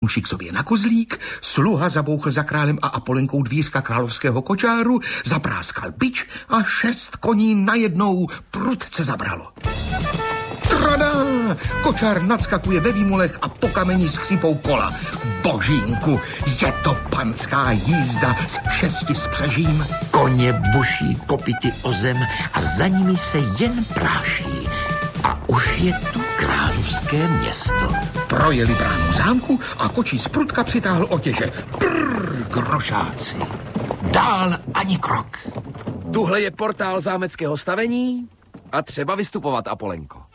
muži k sobě na kozlík, sluha zabouchl za králem a Apolenkou dvířka královského kočáru, zapráskal bič a 6 koní najednou prudce zabralo. Trada! Kočár nadskakuje ve výmolech a po kameni skřípou kola. Božínku, je to panská jízda s 6 spřežím. Koně buší kopyty o zem a za nimi se jen práší. A už je tu královské město. Projeli bránu zámku a kočí z prudka přitáhl otěže. Prrr, grošáci. Dál ani krok. Tuhle je portál zámeckého stavení a třeba vystupovat, Apolenko.